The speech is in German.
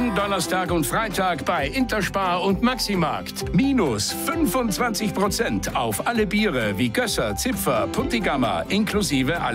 Diesen Donnerstag und Freitag bei Interspar und Maximarkt. Minus 25% auf alle Biere wie Gösser, Zipfer, Puntigammer inklusive